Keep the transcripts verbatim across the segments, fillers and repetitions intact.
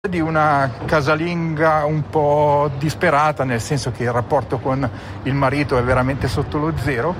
di una casalinga un po' disperata, nel senso che il rapporto con il marito è veramente sotto lo zero,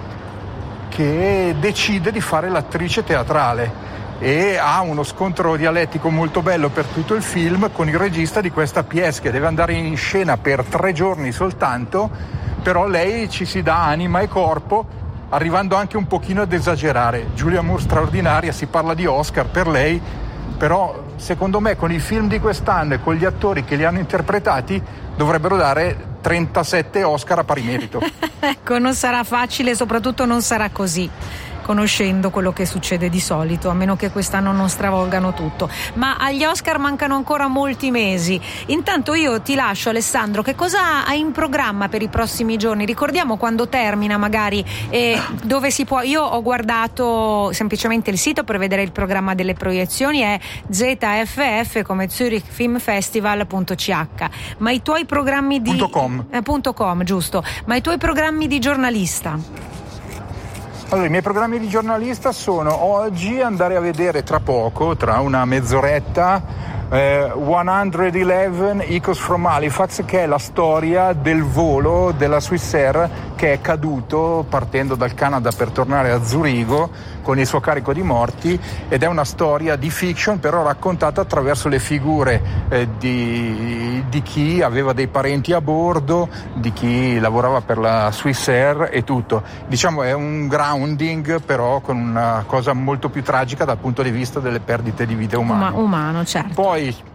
che decide di fare l'attrice teatrale e ha uno scontro dialettico molto bello per tutto il film con il regista di questa pièce che deve andare in scena per tre giorni soltanto, però lei ci si dà anima e corpo, arrivando anche un pochino ad esagerare. Julia Moore straordinaria, si parla di Oscar per lei, però secondo me con i film di quest'anno e con gli attori che li hanno interpretati dovrebbero dare trentasette Oscar a pari merito. Ecco, non sarà facile, soprattutto non sarà così, conoscendo quello che succede di solito, a meno che quest'anno non stravolgano tutto. Ma agli Oscar mancano ancora molti mesi. Intanto io ti lascio, Alessandro, che cosa hai in programma per i prossimi giorni? Ricordiamo quando termina magari e dove si può. Io ho guardato semplicemente il sito per vedere il programma delle proiezioni, è Z F F come Zurich Film Festival punto c h. Ma i tuoi programmi di .com. Eh, .com, giusto. Ma i tuoi programmi di giornalista? Allora, i miei programmi di giornalista sono oggi andare a vedere tra poco, tra una mezz'oretta, eh, centoundici Ecos from Halifax, che è la storia del volo della Swissair che è caduto partendo dal Canada per tornare a Zurigo con il suo carico di morti, ed è una storia di fiction però raccontata attraverso le figure eh, di, di chi aveva dei parenti a bordo, di chi lavorava per la Swissair e tutto. Diciamo è un grounding però con una cosa molto più tragica dal punto di vista delle perdite di vite umane. Uma, umano, certo. Poi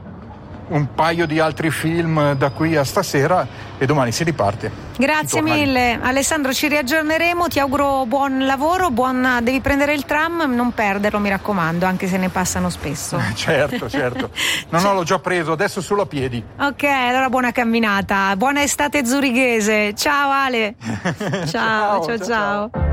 un paio di altri film da qui a stasera e domani si riparte. Grazie mille Alessandro, ci riaggiorneremo, ti auguro buon lavoro, buon... devi prendere il tram, non perderlo mi raccomando, anche se ne passano spesso. Certo, certo. No, no, l'ho già preso, adesso solo a piedi. Ok, allora buona camminata, buona estate zurighese. Ciao Ale. ciao, ciao, ciao. ciao. ciao.